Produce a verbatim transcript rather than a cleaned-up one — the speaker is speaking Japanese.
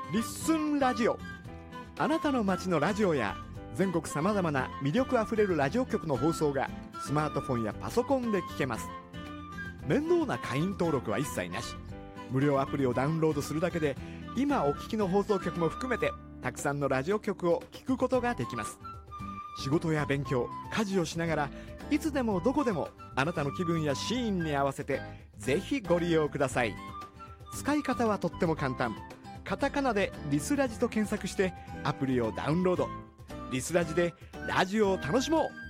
リッスンラジオ。あなたの街のラジオや全国さまざまな魅力あふれるラジオ局の放送がスマートフォンやパソコンで聞けます。面倒な会員登録は一切なし。無料アプリをダウンロードするだけで今お聞きの放送局も含めてたくさんのラジオ局を聞くことができます。仕事や勉強、家事をしながらいつでもどこでもあなたの気分やシーンに合わせてぜひご利用ください。使い方はとっても簡単。カタカナでリスラジと検索してアプリをダウンロード。リスラジでラジオを楽しもう。